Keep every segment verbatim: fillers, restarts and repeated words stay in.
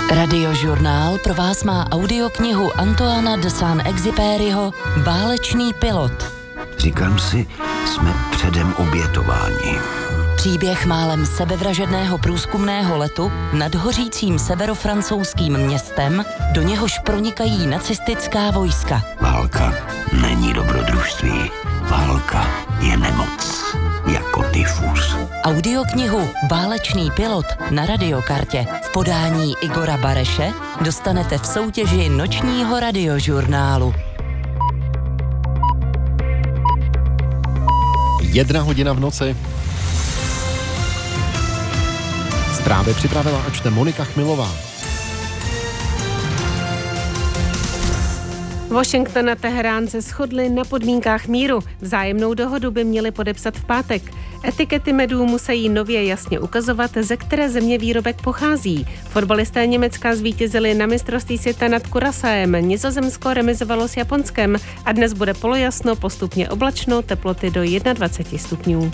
Radiožurnál pro vás má audioknihu Antoana de Saint-Exupéryho Válečný pilot. Říkám si, jsme předem obětováni. Příběh málem sebevražedného průzkumného letu nad hořícím severofrancouzským městem, do něhož pronikají nacistická vojska. Válka není dobrodružství. Válka je nemoc. Jako tyfus. Audioknihu Válečný pilot na radiokartě v podání Igora Bareše dostanete v soutěži nočního radiožurnálu. Jedna hodina v noci. Zprávy připravila a čte Monika Chmilová. Washington a Teherán se shodli na podmínkách míru. Vzájemnou dohodu by měli podepsat v pátek. Etikety medů musí nově jasně ukazovat, ze které země výrobek pochází. Fotbalisté Německa zvítězili na mistrovství světa nad Curaçaem. Nizozemsko remizovalo s Japonskem a dnes bude polojasno, postupně oblačno, teploty do dvacet jedna stupňů.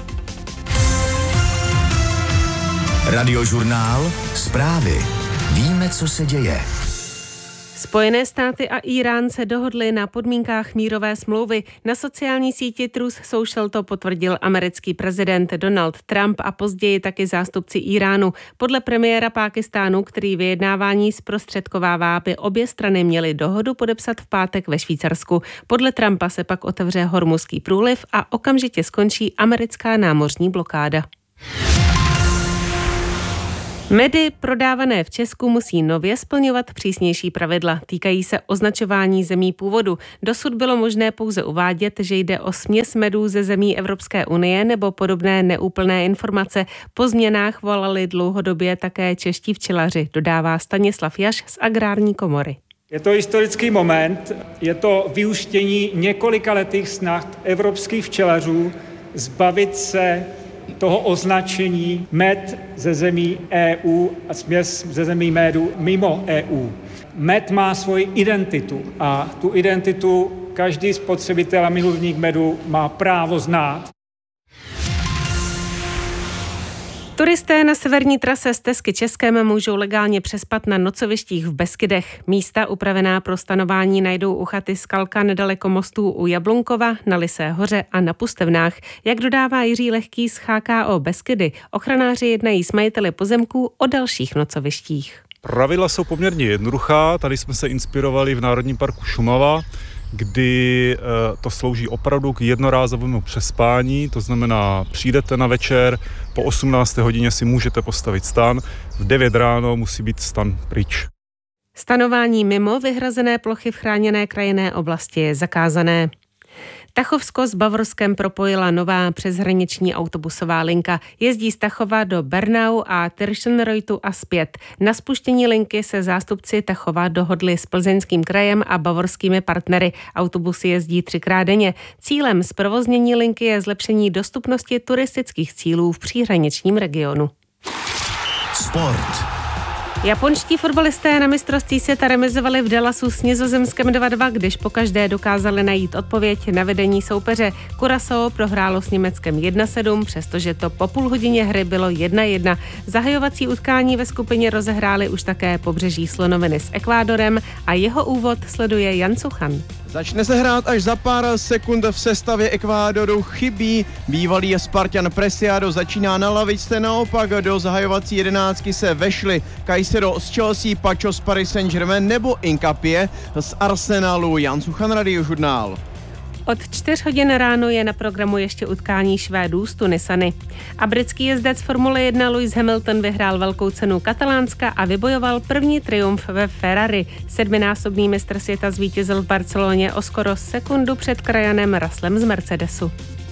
Radiožurnál Zprávy. Víme, co se děje. Spojené státy a Irán se dohodli na podmínkách mírové smlouvy. Na sociální síti Truth Social to potvrdil americký prezident Donald Trump a později taky zástupci Iránu. Podle premiéra Pákistánu, který vyjednávání zprostředkovává, by obě strany měly dohodu podepsat v pátek ve Švýcarsku. Podle Trumpa se pak otevře Hormuzský průliv a okamžitě skončí americká námořní blokáda. Medy prodávané v Česku musí nově splňovat přísnější pravidla. Týkají se označování zemí původu. Dosud bylo možné pouze uvádět, že jde o směs medů ze zemí Evropské unie nebo podobné neúplné informace. Po změnách volali dlouhodobě také čeští včelaři, dodává Stanislav Jaš z Agrární komory. Je to historický moment, je to vyústění několika letých snah evropských včelařů zbavit se toho označení med ze zemí E U a směs ze zemí medu mimo E U. Med má svoji identitu a tu identitu každý spotřebitel a milovník medu má právo znát. Turisté na severní trase z Tesky Českém můžou legálně přespat na nocovištích v Beskydech. Místa upravená pro stanování najdou u chaty Skalka nedaleko mostů u Jablunkova, na Lysé hoře a na Pustevnách. Jak dodává Jiří Lehký z H K O Beskydy, ochranáři jednají s majiteli pozemků o dalších nocovištích. Pravidla jsou poměrně jednoduchá, tady jsme se inspirovali v Národním parku Šumava, kdy to slouží opravdu k jednorázovému přespání, to znamená, přijdete na večer, po osmnácté hodině si můžete postavit stan, v devět ráno musí být stan pryč. Stanování mimo vyhrazené plochy v chráněné krajinné oblasti je zakázané. Tachovsko s Bavorskem propojila nová přeshraniční autobusová linka. Jezdí z Tachova do Bernau a Tirschenreuthu a zpět. Na spuštění linky se zástupci Tachova dohodli s Plzeňským krajem a bavorskými partnery. Autobusy jezdí třikrát denně. Cílem zprovoznění linky je zlepšení dostupnosti turistických cílů v příhraničním regionu. Sport. Japonští fotbalisté na mistrovství světa remizovali v Dallasu s Nizozemskem dva dva, když pokaždé dokázali najít odpověď na vedení soupeře. Curaçao prohrálo s Německem jedna sedm, přestože to po půl hodině hry bylo jedna jedna. Zahajovací utkání ve skupině rozehráli už také Pobřeží slonoviny s Ekvádorem a jeho úvod sleduje Jan Suchan. Začne se hrát až za pár sekund. V sestavě Ekvádoru chybí bývalý Spartan Preciado, začíná na lavičce, naopak do zahajovací jedenáctky se vešli Caicedo z Chelsea, Pacho z Paris Saint-Germain nebo Incapie z Arsenalu. Jan Suchan, Radiožurnál. Od čtyř hodin ráno je na programu ještě utkání Švédů s Tunisany. A britský jezdec Formule jedna Lewis Hamilton vyhrál velkou cenu Katalánska a vybojoval první triumf ve Ferrari. Sedminásobný mistr světa zvítězil v Barceloně o skoro sekundu před krajanem Russellem z Mercedesu.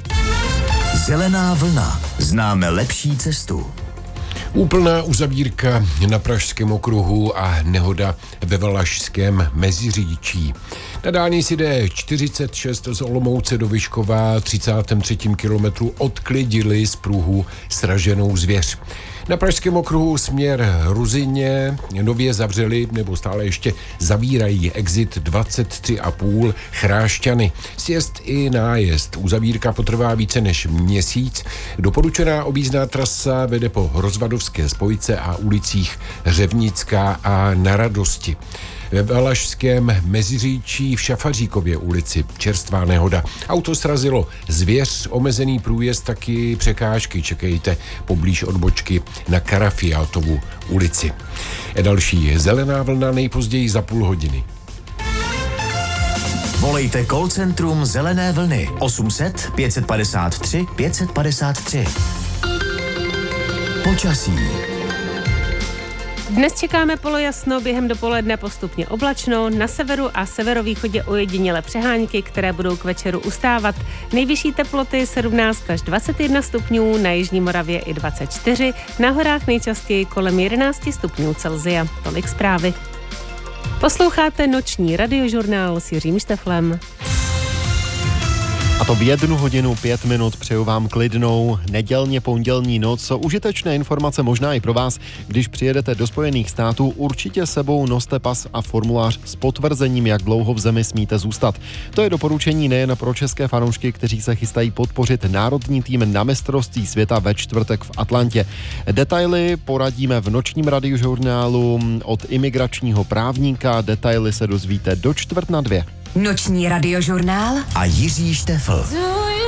Zelená vlna. Známe lepší cestu. Úplná uzavírka na Pražském okruhu a nehoda ve Valašském Meziříčí. Na dálnici D čtyřicet šest z Olomouce do Vyškova třicátém třetím kilometru odklidili z pruhu sraženou zvěř. Na pražském okruhu směr Ruzyně nově zavřeli nebo stále ještě zavírají exit dvacet tři a půl Chrášťany. Sjezd i nájezd. Uzavírka potrvá více než měsíc. Doporučená objízdná trasa vede po Rozvadovské spojce a ulicích Řevnická a Na Radosti. Ve Valašském Meziříčí v Šafaříkově ulici čerstvá nehoda. Auto srazilo zvěř, omezený průjezd, taky překážky. Čekejte poblíž odbočky na Karafiátovu ulici. A další zelená vlna nejpozději za půl hodiny. Volejte call centrum Zelené vlny osm set pět padesát tři pět padesát tři. Počasí. Dnes čekáme polojasno, během dopoledne postupně oblačno, na severu a severovýchodě ojedinělé přehánky, které budou k večeru ustávat. Nejvyšší teploty sedmnáct až dvacet jedna stupňů, na jižní Moravě i dvacet čtyři, na horách nejčastěji kolem jedenáct stupňů Celsia. Tolik zprávy. Posloucháte noční radiožurnál s Jiřím Šteflem. A to v jednu hodinu pět minut. Přeju vám klidnou nedělně pondělní noc. Užitečné informace možná i pro vás. Když přijedete do Spojených států, určitě sebou noste pas a formulář s potvrzením, jak dlouho v zemi smíte zůstat. To je doporučení nejen pro české fanoušky, kteří se chystají podpořit národní tým na mistrovství světa ve čtvrtek v Atlantě. Detaily poradíme v nočním radiožurnálu od imigračního právníka. Detaily se dozvíte do čtvrt na dvě. Noční radiožurnál A Jiří Štefl.